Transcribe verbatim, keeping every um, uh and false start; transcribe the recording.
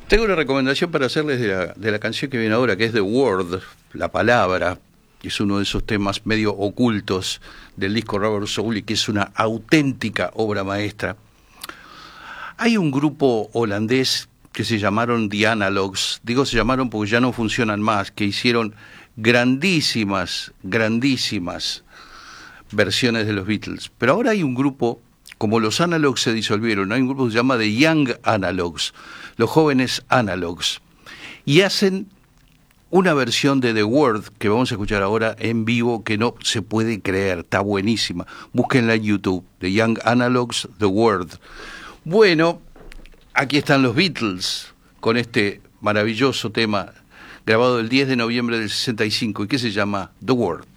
Tengo una recomendación para hacerles de la, de la canción que viene ahora, que es The Word, la palabra, que es uno de esos temas medio ocultos del disco Rubber Soul y que es una auténtica obra maestra. Hay un grupo holandés que se llamaron The Analogs, digo se llamaron porque ya no funcionan más, que hicieron grandísimas, grandísimas versiones de los Beatles. Pero ahora hay un grupo, como los Analogs se disolvieron, hay un grupo que se llama The Young Analogs, los jóvenes Analogs, y hacen una versión de The Word que vamos a escuchar ahora en vivo que no se puede creer, está buenísima. Búsquenla en YouTube, The Young Analogs, The Word. Bueno, aquí están los Beatles con este maravilloso tema grabado el diez de noviembre del sesenta y cinco y que se llama The Word.